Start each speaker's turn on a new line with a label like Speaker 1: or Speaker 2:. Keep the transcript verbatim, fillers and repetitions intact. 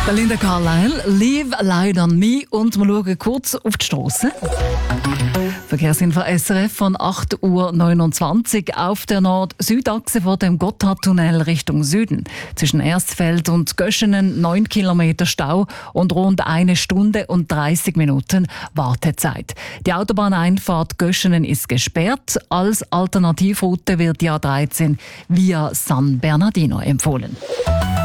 Speaker 1: Der Linda Carlisle, «Leave a Light on Me» und wir schauen kurz auf die Strasse. Verkehrsinfo S R F von acht Uhr neunundzwanzig auf der Nord-Süd-Achse vor dem Gotthardtunnel Richtung Süden. Zwischen Erstfeld und Göschenen neun Kilometer Stau und rund eine Stunde und dreißig Minuten Wartezeit. Die Autobahneinfahrt Göschenen ist gesperrt. Als Alternativroute wird die A dreizehn via San Bernardino empfohlen.